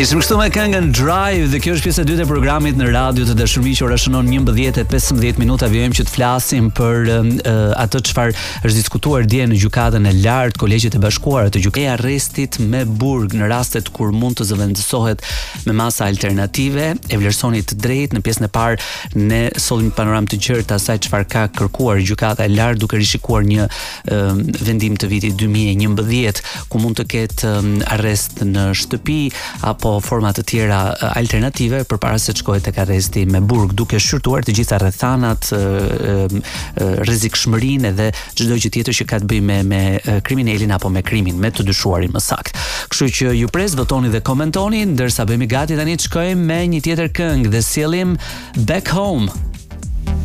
Ishim kështu me këngën Drive dhe kjo është pjesa e dytë e programit në radio të dashurmiq. Ora shënon 11:15 minuta. Vijmë që të flasim për atë çfarë është diskutuar dje në gjykatën e lartë Kolegjit e Bashkuara të gjykatës, arrestit me burg në rastet kur mund të zëvendësohet me masa alternative. E vlerësoni të drejtë. Në pjesën e parë ne sollim panoramë të gjerë të asaj çfarë ka kërkuar gjykata e lartë duke rishikuar një vendim të vitit 2011 ku mund të ketë arrest në shtëpi apo forma të tjera alternative përpara se të shkohet tek arresti me burg, duke shqyrtuar të gjitha rrethanat, rrezikshmërinë edhe çdo gjë tjetër që ka të bëjë me kriminalin apo me krimin, me të dyshuarin më saktë. Kështu që ju pres, votoni dhe komentoni, ndërsa bëhemi gati tani të shkojmë me një tjetër këngë dhe sjellim Back Home.